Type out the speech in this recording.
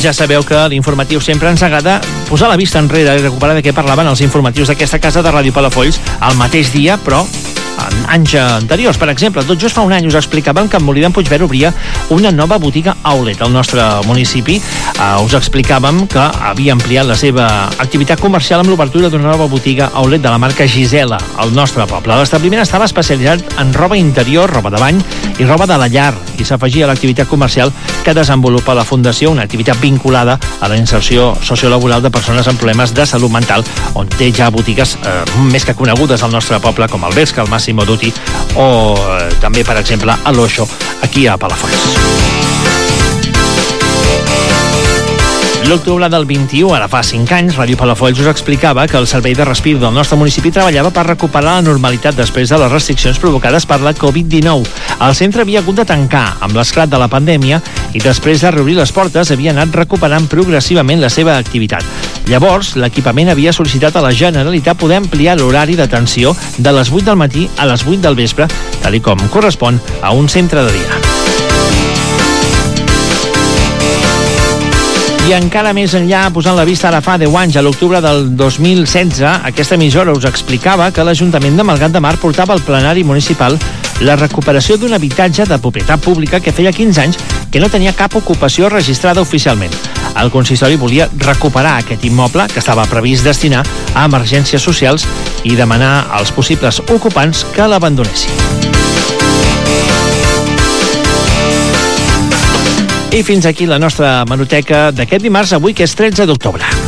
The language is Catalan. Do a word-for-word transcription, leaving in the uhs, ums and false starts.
Ja sabeu que a l'informatiu sempre ens agrada posar la vista enrere i recuperar de què parlaven els informatius d'aquesta casa de Ràdio Palafolls el mateix dia, però en anys anteriors. Per exemple, tot just fa un any us explicàvem que en Molí d'en Puigverd obria una nova botiga outlet al nostre municipi. Uh, us explicàvem que havia ampliat la seva activitat comercial amb l'obertura d'una nova botiga outlet de la marca Gisela al nostre poble. L'establiment estava especialitzat en roba interior, roba de bany i roba de la llar, i s'afegia a l'activitat comercial que desenvolupa la Fundació, una activitat vinculada a la inserció sociolaboral de persones amb problemes de salut mental, on té ja botigues eh, més que conegudes al nostre poble, com el Vesca, el Massimo Dutti o eh, també, per exemple, a l'Oixo, aquí a Palafolls. L'octubre del vint-i-u, ara fa cinc anys, Ràdio Palafolls us explicava que el servei de respir del nostre municipi treballava per recuperar la normalitat després de les restriccions provocades per la covid dinou. El centre havia hagut de tancar amb l'esclat de la pandèmia i després de reobrir les portes havia anat recuperant progressivament la seva activitat. Llavors, l'equipament havia sol·licitat a la Generalitat poder ampliar l'horari d'atenció de les vuit del matí a les vuit del vespre, tal i com correspon a un centre de dia. I encara més enllà, posant la vista ara fa deu anys, a l'octubre del dos mil setze, aquesta emissora us explicava que l'Ajuntament de Malgrat de Mar portava al plenari municipal la recuperació d'un habitatge de propietat pública que feia quinze anys que no tenia cap ocupació registrada oficialment. El consistori volia recuperar aquest immoble que estava previst destinar a emergències socials i demanar als possibles ocupants que l'abandonessin. I fins aquí la nostra hemeroteca d'aquest dimarts, avui que és tretze d'octubre.